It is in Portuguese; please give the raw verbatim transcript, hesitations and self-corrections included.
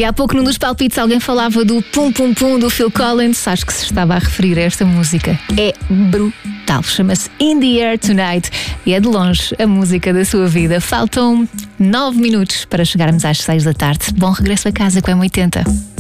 E há pouco num dos palpites alguém falava do Pum Pum Pum do Phil Collins. Acho que se estava a referir a esta música. É brutal, chama-se In The Air Tonight e é de longe a música da sua vida. Faltam nove minutos para chegarmos às seis da tarde. Bom regresso a casa com a M oitenta.